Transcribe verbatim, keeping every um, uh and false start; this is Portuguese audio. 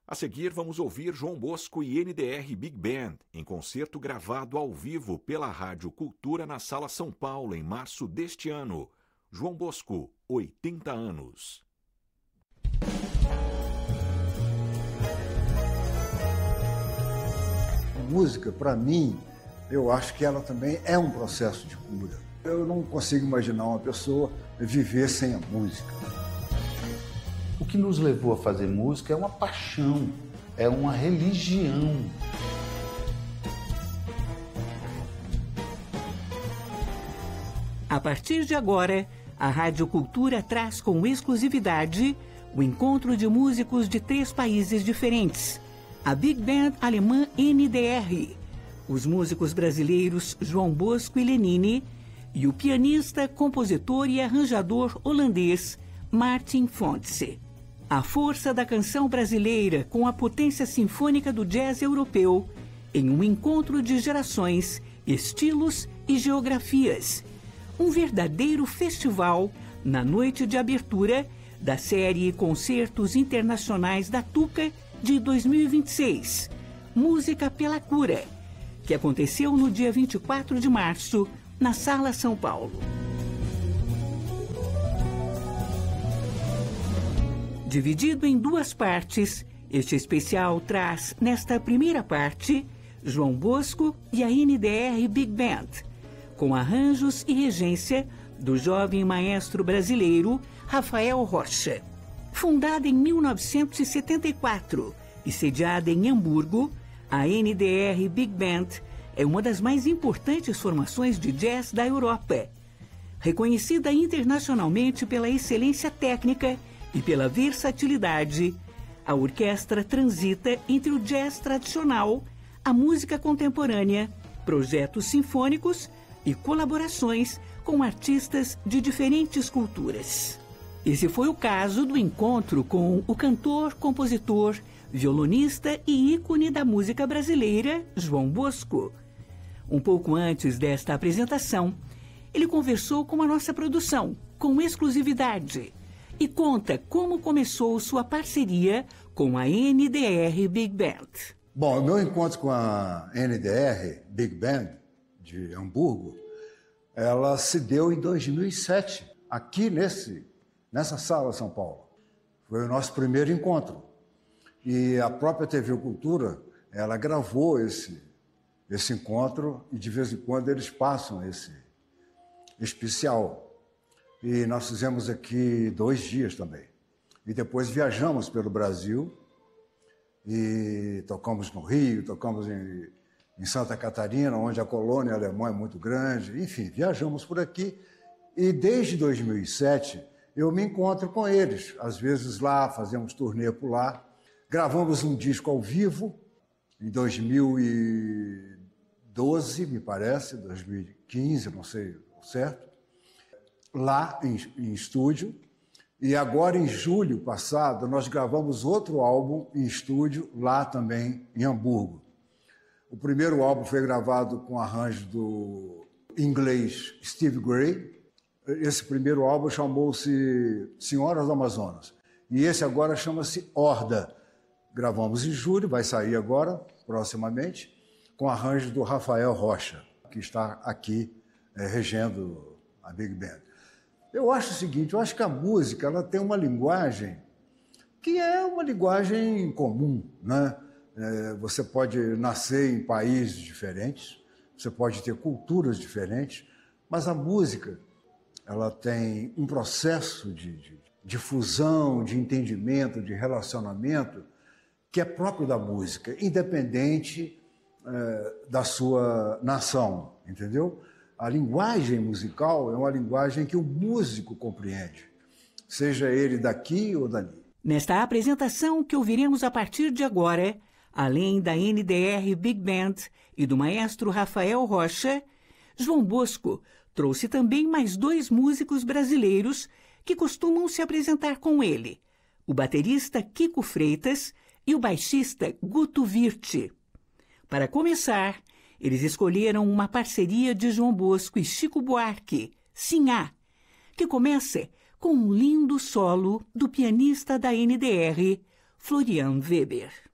A seguir, vamos ouvir João Bosco e N D R Big Band, em concerto gravado ao vivo pela Rádio Cultura na Sala São Paulo, em março deste ano. João Bosco, oitenta anos. A música, para mim, eu acho que ela também é um processo de cura. Eu não consigo imaginar uma pessoa viver sem a música. O que nos levou a fazer música é uma paixão, é uma religião. A partir de agora, a Rádio Cultura traz com exclusividade o encontro de músicos de três países diferentes. A Big Band alemã N D R, os músicos brasileiros João Bosco e Lenine e o pianista, compositor e arranjador holandês Martin Fontse. A força da canção brasileira com a potência sinfônica do jazz europeu em um encontro de gerações, estilos e geografias. Um verdadeiro festival na noite de abertura da série Concertos Internacionais da Tuca de dois mil e vinte e seis, Música pela Cura, que aconteceu no dia vinte e quatro de março, na Sala São Paulo. Dividido em duas partes, este especial traz, nesta primeira parte, João Bosco e a N D R Big Band, com arranjos e regência do jovem maestro brasileiro Rafael Rocha. Fundada em mil novecentos e setenta e quatro e sediada em Hamburgo, a N D R Big Band é uma das mais importantes formações de jazz da Europa. Reconhecida internacionalmente pela excelência técnica e pela versatilidade, a orquestra transita entre o jazz tradicional, a música contemporânea, projetos sinfônicos e colaborações com artistas de diferentes culturas. Esse foi o caso do encontro com o cantor, compositor, violonista e ícone da música brasileira, João Bosco. Um pouco antes desta apresentação, ele conversou com a nossa produção, com exclusividade, e conta como começou sua parceria com a N D R Big Band. Bom, o meu encontro com a N D R Big Band de Hamburgo, ela se deu em dois mil e sete, aqui nesse, nessa Sala São Paulo. Foi o nosso primeiro encontro. E a própria T V Cultura, ela gravou esse, esse encontro e de vez em quando eles passam esse especial. E nós fizemos aqui dois dias também. E depois viajamos pelo Brasil e tocamos no Rio, tocamos em, em Santa Catarina, onde a colônia alemã é muito grande. Enfim, viajamos por aqui. E desde dois mil e sete eu me encontro com eles. Às vezes lá, fazemos turnê por lá. Gravamos um disco ao vivo em dois mil e doze, me parece, dois mil e quinze, não sei o certo. Lá em, em estúdio, e agora em julho passado nós gravamos outro álbum em estúdio lá também em Hamburgo. O primeiro álbum foi gravado com arranjo do inglês Steve Gray. Esse primeiro álbum chamou-se Senhoras do Amazonas e esse agora chama-se Horda. Gravamos em julho, vai sair agora, proximamente, com arranjo do Rafael Rocha, que está aqui é, regendo a Big Band. Eu acho o seguinte, eu acho que a música ela tem uma linguagem que é uma linguagem comum, né? É, você pode nascer em países diferentes, você pode ter culturas diferentes, mas a música ela tem um processo de, de, de fusão, de entendimento, de relacionamento que é próprio da música, independente é, da sua nação, entendeu? A linguagem musical é uma linguagem que o músico compreende, seja ele daqui ou dali. Nesta apresentação que ouviremos a partir de agora, além da N D R Big Band e do maestro Rafael Rocha, João Bosco trouxe também mais dois músicos brasileiros que costumam se apresentar com ele, o baterista Kiko Freitas e o baixista Guto Virte. Para começar, eles escolheram uma parceria de João Bosco e Chico Buarque, Sinhá, que começa com um lindo solo do pianista da N D R, Florian Weber.